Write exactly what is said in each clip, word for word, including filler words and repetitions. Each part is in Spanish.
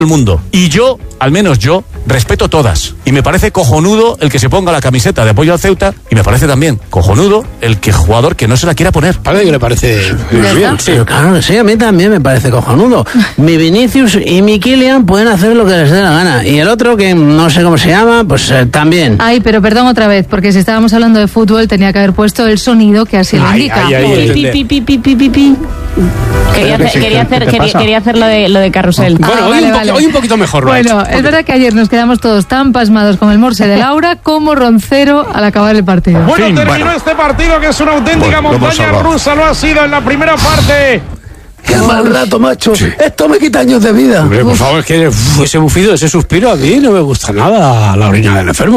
el mundo. Y yo, al menos yo, respeto todas. Y me parece cojonudo el que se ponga la camiseta de apoyo al Ceuta, y me parece también cojonudo el que jugador que no se la quiera poner. Parece que le parece bien. Sí. Claro que sí, a mí también me parece cojonudo. Mi Vinicius y mi Kylian pueden hacer lo que les dé la gana. Y el otro, que no sé cómo se llama, pues eh, también. Ay, pero perdón otra vez, porque si estábamos hablando de fútbol tenía que haber puesto el sonido que así lo Ay, indica. ay, ay, Pi, pi, pi, pi, pi, pi, pi. Quería ¿Qué- hacer, qué- quería qué hacer, te quería, pasa? quería hacer lo de, lo de carrusel. Ah, Bueno, hoy, vale, un poqui- vale. hoy un poquito mejor, lo ha Bueno, hecho. es verdad que ayer nos quedamos todos tan pasmados con el morse de Laura como Roncero al acabar el partido. Bueno, fin, terminó bueno. este partido que es una auténtica Bueno, lo hemos montaña salvado. rusa, lo ha sido en la primera parte. ¡Qué mal rato, macho! Esto me quita años de vida. Hombre, por favor, es que uf, ese bufido, ese suspiro, a mí no me gusta nada la orina del enfermo.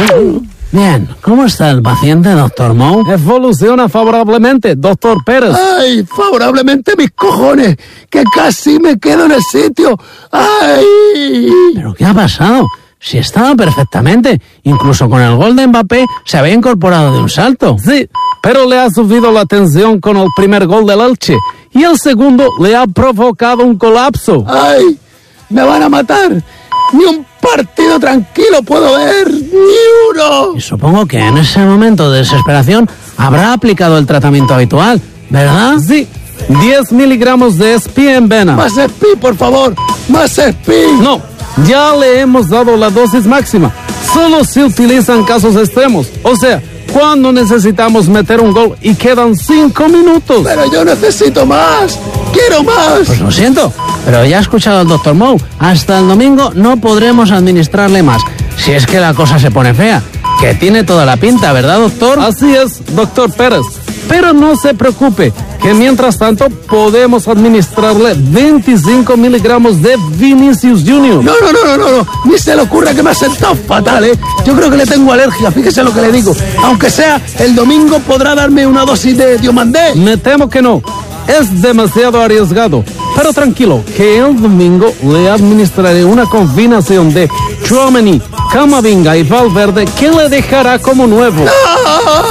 Bien, ¿cómo está el paciente, doctor Mou? Evoluciona favorablemente, doctor Pérez. ¡Ay, favorablemente mis cojones! ¡Que casi me quedo en el sitio! ¡Ay! ¿Pero qué ha pasado? Si estaba perfectamente. Incluso con el gol de Mbappé se había incorporado de un salto. Sí, pero le ha subido la tensión con el primer gol del Elche y el segundo le ha provocado un colapso. ¡Ay! ¡Me van a matar! ¡Ni un partido tranquilo puedo ver! ¡Ni uno! Y supongo que en ese momento de desesperación habrá aplicado el tratamiento habitual, ¿verdad? Sí, diez miligramos de espía en vena. ¡Más espi, por favor! ¡Más espi! No, ya le hemos dado la dosis máxima. Solo se utiliza en casos extremos. O sea, cuando necesitamos meter un gol y quedan cinco minutos. Pero yo necesito más. ¡Quiero más! Pues lo siento, pero ya ha escuchado al doctor Mou. Hasta el domingo no podremos administrarle más. Si es que la cosa se pone fea. Que tiene toda la pinta, ¿verdad, doctor? Así es, doctor Pérez. Pero no se preocupe, que mientras tanto podemos administrarle veinticinco miligramos de Vinicius Junior. No, no, no, no, no, no. Ni se le ocurra, que me ha sentado fatal, ¿eh? Yo creo que le tengo alergia, fíjese lo que le digo. Aunque sea, el domingo podrá darme una dosis de Diomandé. Me temo que no. Es demasiado arriesgado. Pero tranquilo, que el domingo le administraré una combinación de Tchouaméni, Camavinga y Valverde que le dejará como nuevo.